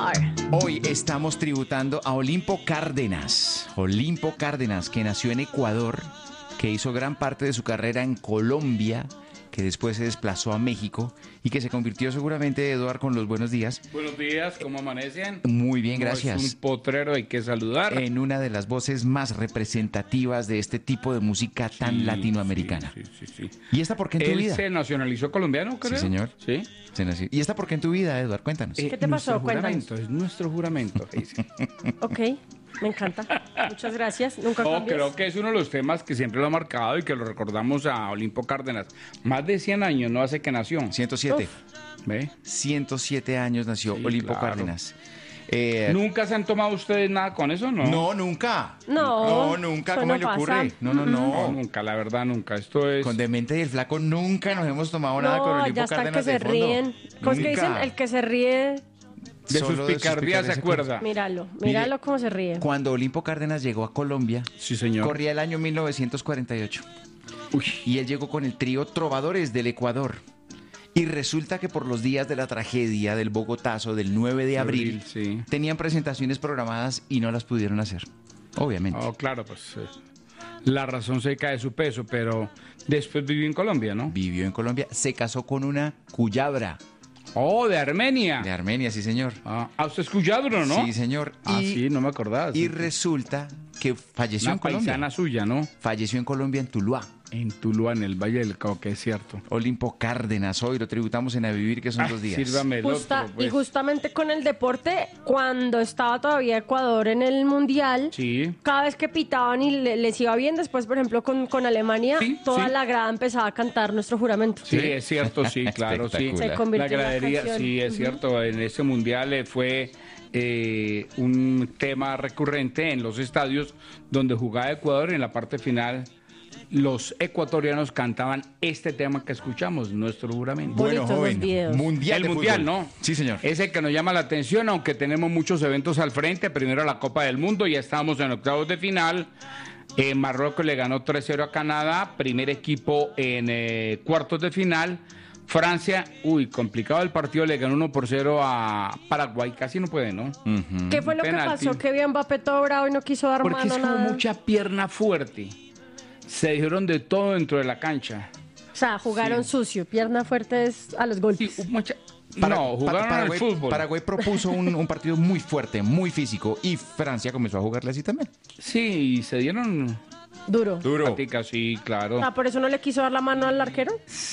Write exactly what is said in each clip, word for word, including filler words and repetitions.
Star. Hoy estamos tributando a Olimpo Cárdenas. Olimpo Cárdenas, que nació en Ecuador, que hizo gran parte de su carrera en Colombia, que después se desplazó a México y que se convirtió seguramente, Eduard, con los buenos días. Buenos días, ¿cómo amanecen? Muy bien, No gracias. es un potrero, hay que saludar. En una de las voces más representativas de este tipo de música tan Sí, latinoamericana. Sí, sí, sí, sí. ¿Y esta por qué en tu Él vida? se nacionalizó colombiano, creo. Sí, señor. Sí. Se nació. ¿Y esta por qué en tu vida, Eduard? Cuéntanos. ¿Qué te pasó? Nuestro Cuéntanos. juramento, es nuestro juramento. Ok, me encanta. Muchas gracias. Nunca No, cambies. creo que es uno de los temas que siempre lo ha marcado y que lo recordamos a Olimpo Cárdenas. Más de cien años, no hace que nació. ciento siete. Uf. ¿Ve? ciento siete años nació Sí, Olimpo claro. Cárdenas. Eh, ¿Nunca se han tomado ustedes nada con eso? No. No, nunca. No, No, nunca. eso ¿Cómo no le pasa. ocurre? No, no, No, no. nunca, la verdad, nunca. Esto es... Con Demente y el Flaco nunca nos hemos tomado nada con No, Olimpo ya están que Cárdenas se de fondo. ríen. ¿Cómo es que Nunca. dicen? El que se ríe, De Solo sus picardías se acuerda. míralo. Míralo cómo se ríe. Cuando Olimpo Cárdenas llegó a Colombia, Sí, señor. corría el año mil novecientos cuarenta y ocho. Uy. Y él llegó con el trío Trovadores del Ecuador. Y resulta que por los días de la tragedia del Bogotazo del nueve de abril, Sí. tenían presentaciones programadas y no las pudieron hacer. Obviamente. Oh, claro, pues eh, la razón se cae de su peso, pero después vivió en Colombia, ¿no? Vivió en Colombia, se casó con una cuyabra Oh, de Armenia. de Armenia, sí señor. Ah, ah, usted es cuyabro, ¿no? Sí señor. Ah, y, sí, no me acordaba. y sí. resulta que falleció Una en Colombia. paisana suya, ¿no? Falleció en Colombia, en Tuluá. En Tuluá, en el Valle del Cauca, es cierto. Olimpo Cárdenas, hoy lo tributamos en A Vivir, que son Ah, dos días. sírvame el Justa- otro, pues. Y justamente con el deporte, cuando estaba todavía Ecuador en el Mundial, Sí. cada vez que pitaban y le- les iba bien, después, por ejemplo, con, con Alemania, Sí, toda sí. la grada empezaba a cantar nuestro juramento. Sí, es cierto, sí, claro, sí. Espectacular. Se convirtió La en la gradería, canción. sí, es Ujú. cierto. En ese mundial eh, fue eh, un tema recurrente en los estadios donde jugaba Ecuador. En la parte final, los ecuatorianos cantaban este tema que escuchamos, nuestro juramento. Bonitos los videos. Mundial El de mundial, fútbol. ¿no? Sí, señor. Es el que nos llama la atención, aunque tenemos muchos eventos al frente. Primero la Copa del Mundo, ya estamos en octavos de final. Eh, Marruecos le ganó tres cero a Canadá, primer equipo en eh, cuartos de final. Francia, uy, complicado el partido, le ganó uno por cero a Paraguay, casi no puede, ¿no? Ujú. ¿Qué fue lo Penalti. que pasó? Que vio a Mbappé todo bravo y no quiso dar Porque es mano como nada. mucha pierna fuerte. Se dijeron de todo dentro de la cancha. O sea, jugaron Sí. sucio, pierna fuerte es a los Sí, golpes. mucha... Para- no, jugaron Pa- Paraguay, al fútbol. Paraguay propuso un, un partido muy fuerte, muy físico, y Francia comenzó a jugarle así también. Sí, se dieron Duro. paticas, sí, claro. Ah, ¿por eso no le quiso dar la mano al arquero?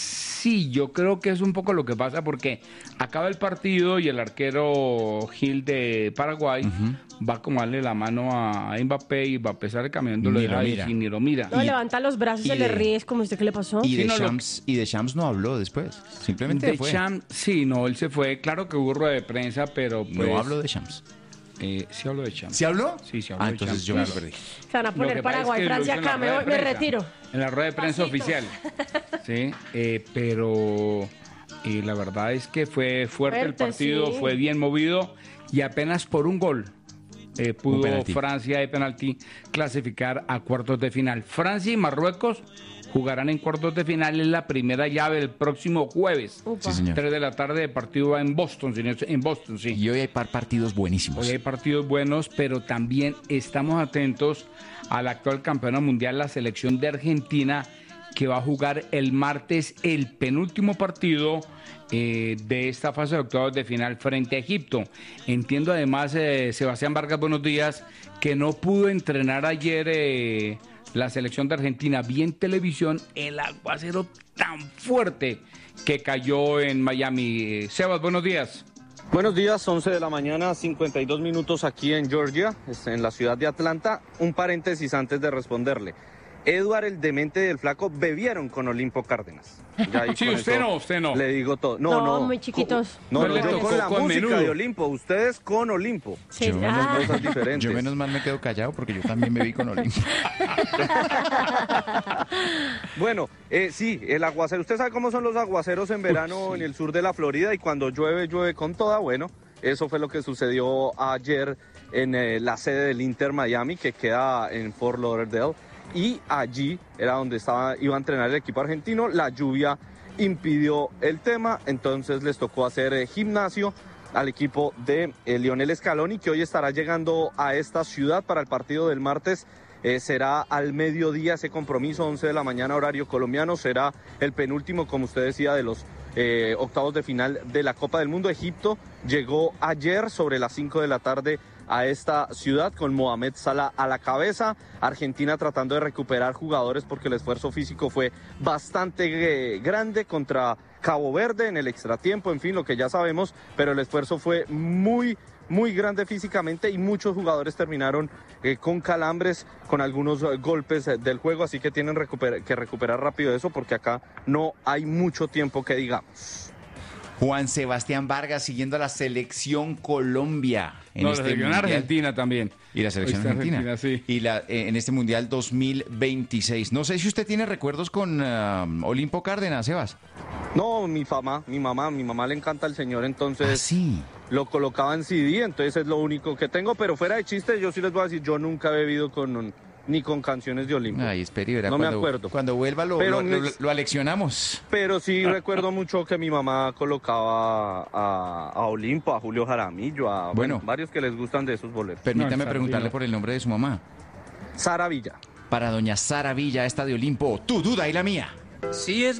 Sí, yo creo que es un poco lo que pasa porque acaba el partido y el arquero Gil de Paraguay va como a darle la mano a Mbappé y Mbappé sale caminando lo Ni lo deja y mira. sí, ni lo mira. No, Y- levanta los brazos y y se le de- ríe, es como usted, ¿qué le pasó? Y Sí, no, lo- Deschamps, y Deschamps no habló después. Simplemente De fue. Champ, sí, no, él se fue. Claro que hubo rueda de prensa, pero pues... No habló de Champs. Eh, sí hablo de Champ. ¿Sí habló? Sí, sí habló Ah, de entonces Champs. yo me lo perdí. Se van a Lo poner que pasa es Paraguay, que lo Francia hizo en la acá, me, rueda voy- de me prensa, retiro. En la rueda de prensa Pasito. oficial. Sí, eh, pero eh, la verdad es que fue fuerte, el Fuerte, partido, sí. fue bien movido y apenas por un gol eh, Un pudo penalti. Francia de penalti clasificar a cuartos de final. Francia y Marruecos jugarán en cuartos de final en la primera llave el próximo jueves. Upa. Sí, señor. tres de la tarde, el partido va en Boston, señor, en Boston, sí. Y hoy hay par partidos buenísimos. Hoy hay partidos buenos, pero también estamos atentos al actual campeón mundial, la selección de Argentina, que va a jugar el martes el penúltimo partido eh, de esta fase de octavos de final frente a Egipto. Entiendo además, eh, Sebastián Vargas, buenos días, que no pudo entrenar ayer eh, la selección de Argentina. Vi en televisión el aguacero tan fuerte que cayó en Miami. Eh, Sebas, buenos días. Buenos días, once de la mañana, cincuenta y dos minutos aquí en Georgia, en la ciudad de Atlanta. Un paréntesis antes de responderle. Edward, el demente del flaco, bebieron con Olimpo Cárdenas. Ya ahí Sí, con usted eso no, usted no. Le digo todo. No, No, no. muy chiquitos. No, No no, le yo tocó con la con música menudo. de Olimpo, ustedes con Olimpo. Sí, Yo ah, Son cosas diferentes. Yo menos mal me quedo callado porque yo también me vi con Olimpo. Bueno, eh, sí, el aguacero. Usted sabe cómo son los aguaceros en verano Uy, sí. en el sur de la Florida y cuando llueve, llueve con toda. Bueno, eso fue lo que sucedió ayer en eh, la sede del Inter Miami, que queda en Fort Lauderdale. Y allí era donde estaba, iba a entrenar el equipo argentino. La lluvia impidió el tema, entonces les tocó hacer eh, gimnasio al equipo de eh, Lionel Scaloni, que hoy estará llegando a esta ciudad para el partido del martes. Eh, será al mediodía ese compromiso, once de la mañana horario colombiano, será el penúltimo, como usted decía, de los eh, octavos de final de la Copa del Mundo. Egipto llegó ayer sobre las cinco de la tarde a esta ciudad con Mohamed Salah a la cabeza. Argentina tratando de recuperar jugadores porque el esfuerzo físico fue bastante eh, grande contra Cabo Verde en el extratiempo, en fin, lo que ya sabemos, pero el esfuerzo fue muy muy grande físicamente y muchos jugadores terminaron eh, con calambres, con algunos eh, golpes eh, del juego, así que tienen recuper- que recuperar rápido eso porque acá no hay mucho tiempo que digamos. Juan Sebastián Vargas siguiendo a la selección Colombia en no, este la selección mundial. Argentina también. Y la selección Está argentina. Argentina, sí. Y la, eh, en este mundial dos mil veintiséis. No sé si usted tiene recuerdos con uh, Olimpo Cárdenas, Sebas. No, mi mamá, mi mamá, mi mamá le encanta el señor, entonces Ah, sí. lo colocaba en C D, entonces es lo único que tengo, pero fuera de chiste, yo sí les voy a decir, yo nunca he bebido con un, ni con canciones de Olimpo. Ay, espere, verá, No cuando, me acuerdo. Cuando vuelva lo, Pero lo, mi- lo- lo aleccionamos. Pero sí recuerdo mucho que mi mamá colocaba a, a Olimpo, a Julio Jaramillo, a bueno, Bueno. varios que les gustan de esos boleros. Permítame No, preguntarle Sardino. por el nombre de su mamá. Sara Villa. Para doña Sara Villa, esta de Olimpo, tu duda y la mía. Sí es